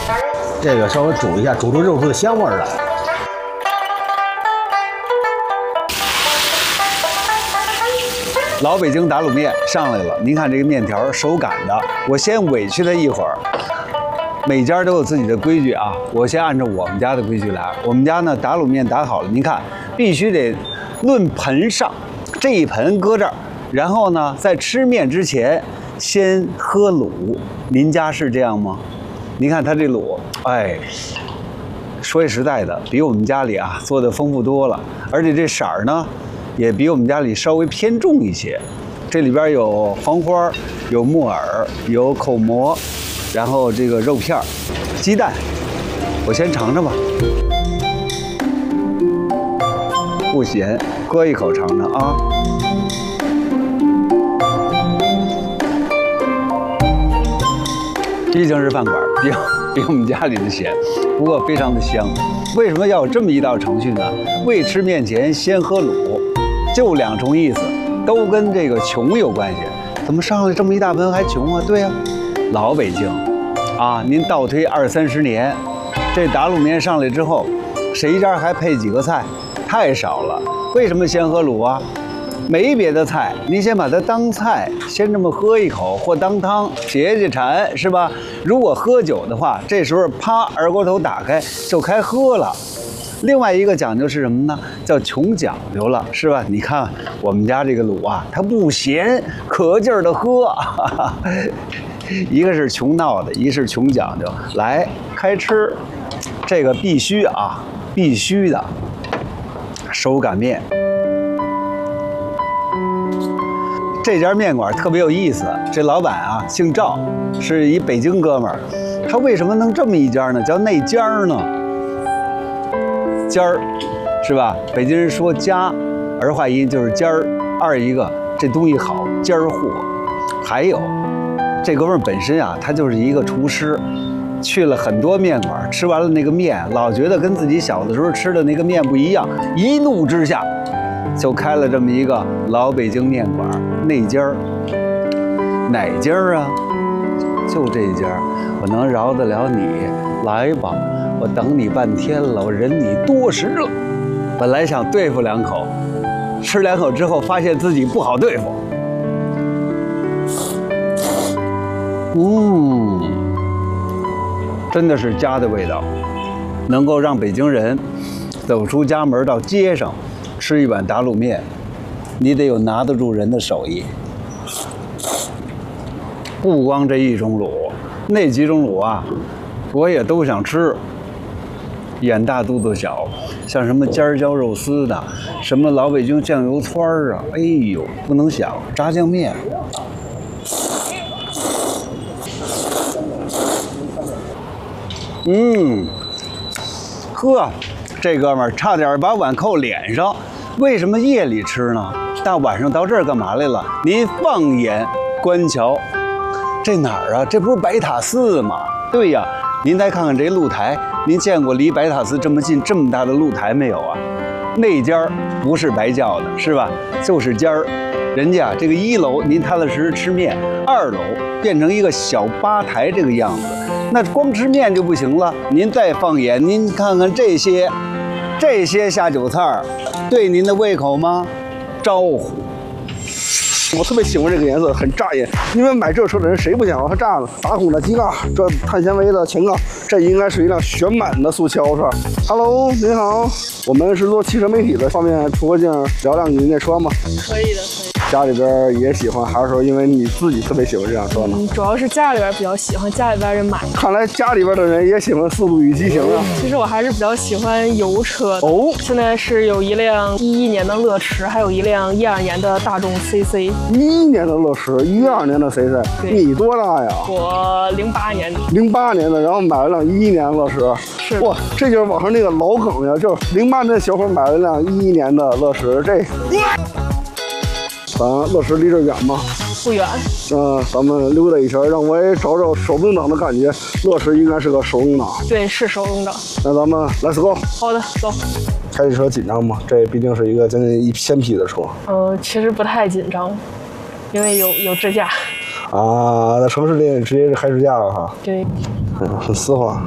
这个稍微煮一下，煮出肉质的香味儿来。 老北京打卤面上来了，您看这个面条手擀的，我先委屈它一会儿。每家都有自己的规矩啊，我先按照我们家的规矩来。我们家呢打卤面打好了，您看必须得论盆上，这一盆搁这儿，然后呢在吃面之前先喝卤。您家是这样吗？您看它这卤，哎，说句实在的，比我们家里啊做的丰富多了，而且这色儿呢也比我们家里稍微偏重一些。这里边有黄花，有木耳，有口蘑。然后这个肉片、鸡蛋，我先尝尝吧，不咸，搁一口尝尝啊。毕竟是饭馆，比我们家里的咸，不过非常的香。为什么要有这么一道程序呢？未吃面前先喝卤，就两重意思，都跟这个穷有关系。怎么上来这么一大盆还穷啊？对呀。老北京，啊，您倒推20-30年，这打卤面上来之后，谁家还配几个菜？太少了。为什么先喝卤啊？没别的菜，您先把它当菜，先这么喝一口，或当汤解解馋，是吧？如果喝酒的话，这时候啪二锅头打开就开喝了。另外一个讲究是什么呢？叫穷讲究了，是吧？你看我们家这个卤啊，它不咸，可劲儿的喝。一个是穷闹的，一是穷讲究。来，开吃，这个必须啊，必须的。手擀面，这家面馆特别有意思。这老板啊，姓赵，是一北京哥们儿。他为什么能这么一家呢？叫内尖儿呢？尖儿，是吧？北京人说家，儿化音就是尖儿。二一个，这东西好，尖儿货。还有。这哥们儿本身啊，他就是一个厨师，去了很多面馆，吃完了那个面，老觉得跟自己小的时候吃的那个面不一样，一怒之下，就开了这么一个老北京面馆，那家儿，哪家儿啊？就这家，我能饶得了你，来吧，我等你半天了，我忍你多时了。本来想对付两口，吃两口之后，发现自己不好对付。真的是家的味道，能够让北京人走出家门到街上吃一碗打卤面，你得有拿得住人的手艺。不光这一种卤，那几种卤啊，我也都想吃。眼大肚子小，像什么尖儿椒肉丝的，什么老北京酱油串儿啊，哎呦，不能想。炸酱面。呵，这哥们儿差点把碗扣脸上。为什么夜里吃呢？大晚上到这儿干嘛来了？您放眼观瞧，这哪儿啊？这不是白塔寺吗？对呀，您再看看这露台，您见过离白塔寺这么近、这么大的露台没有啊？那家不是白叫的，是吧？就是尖儿。人家这个1楼您踏踏实实吃面，2楼变成一个小吧台这个样子。那光吃面就不行了，您再放眼，您看看这些下酒菜儿，对您的胃口吗？招呼。 我特别喜欢这个颜色，很扎眼。因为买这车的人谁不想要它炸呢？打孔的机盖，这碳纤维的前杠，这应该是一辆旋满的速七豪车。Hello， 您好，我们是做汽车媒体的，方便出个镜聊两句您这车吗？ 可以的，可以。 家里边也喜欢，还是说因为你自己特别喜欢这辆车呢？ 主要是家里边比较喜欢，家里边人买。 看来家里边的人也喜欢《速度与激情》啊。 其实我还是比较喜欢油车的。 哦， 现在是有一辆11年的乐驰，还有一辆12年的大众 CC。 11年的乐驰，12年的 CC。你多大呀？ 我08年的。 08年的，然后买了辆11年的乐驰。 是。 哇，这就是网上那个老梗呀，就是08年的小伙买了辆11年的乐驰，这。咱乐驰离这远吗？ 不远。 咱们溜达一圈，让我也找找手动挡的感觉。乐驰应该是个手动挡。 对，是手动挡。 那咱们 let's go。 好的，走。 开这车紧张吗？这毕竟是一个将近1千匹的车。 其实不太紧张，因为有支架。 啊，在城市里直接是开支架了哈。 对。 很丝滑。